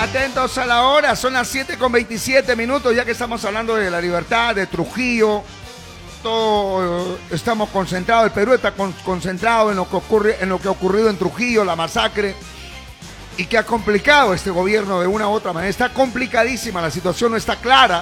Atentos a la hora, son las 7:27, ya que estamos hablando de la libertad, de Trujillo. Todo estamos concentrados, el Perú está concentrado en lo que ha ocurrido en Trujillo, la masacre, y que ha complicado este gobierno de una u otra manera. Está complicadísima, la situación no está clara.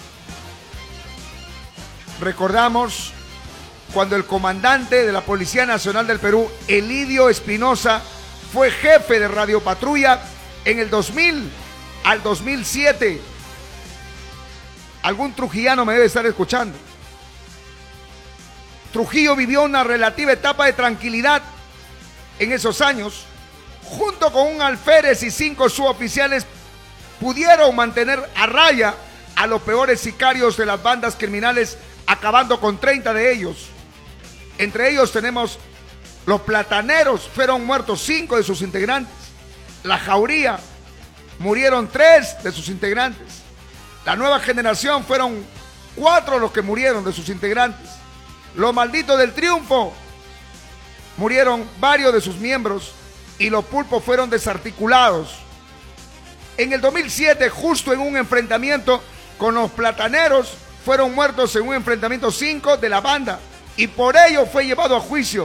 Recordamos cuando el comandante de la Policía Nacional del Perú, Elidio Espinosa, fue jefe de radiopatrulla en el 2000 al 2007. Algún trujillano me debe estar escuchando. Trujillo vivió una relativa etapa de tranquilidad en esos años. Junto con un alférez y 5 suboficiales pudieron mantener a raya a los peores sicarios de las bandas criminales, acabando con 30 de ellos. Entre ellos tenemos los Plataneros, fueron muertos 5 de sus integrantes. La Jauría, murieron 3 de sus integrantes. La Nueva Generación, fueron 4 los que murieron de sus integrantes. Los Malditos del Triunfo, murieron varios de sus miembros y los Pulpos fueron desarticulados. En el 2007, justo en un enfrentamiento con los Plataneros, fueron muertos en un enfrentamiento 5 de la banda y por ello fue llevado a juicio.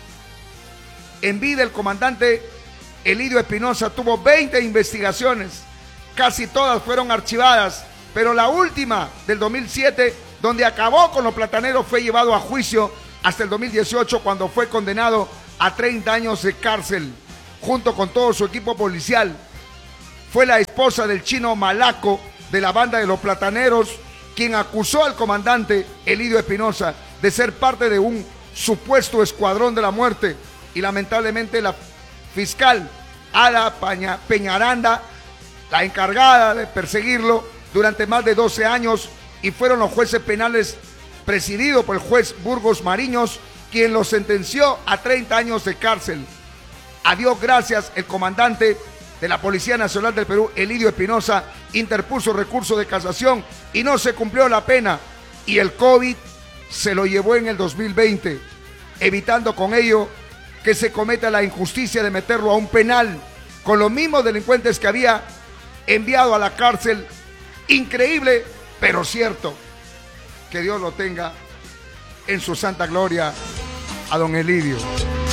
En vida, el comandante Elidio Espinosa tuvo 20 investigaciones, casi todas fueron archivadas, pero la última del 2007, donde acabó con los Plataneros, fue llevado a juicio hasta el 2018, cuando fue condenado a 30 años de cárcel, junto con todo su equipo policial. Fue la esposa del chino Malaco, de la banda de los Plataneros, quien acusó al comandante Elidio Espinosa de ser parte de un supuesto escuadrón de la muerte, y lamentablemente la fiscal Ada Peñaranda, la encargada de perseguirlo durante más de 12 años, y fueron los jueces penales presididos por el juez Burgos Mariños quien lo sentenció a 30 años de cárcel. A Dios gracias, el comandante de la Policía Nacional del Perú, Elidio Espinosa, interpuso recurso de casación y no se cumplió la pena, y el COVID se lo llevó en el 2020, evitando con ello que se cometa la injusticia de meterlo a un penal con los mismos delincuentes que había enviado a la cárcel. Increíble, pero cierto. Que Dios lo tenga en su santa gloria a don Elidio.